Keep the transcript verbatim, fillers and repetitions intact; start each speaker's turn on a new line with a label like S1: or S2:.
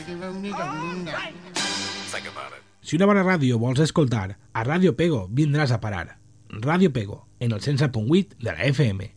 S1: Si una bona ràdio vols escoltar, a Ràdio Pego vindràs a parar. Ràdio Pego, en el cent set punt vuit de la F M.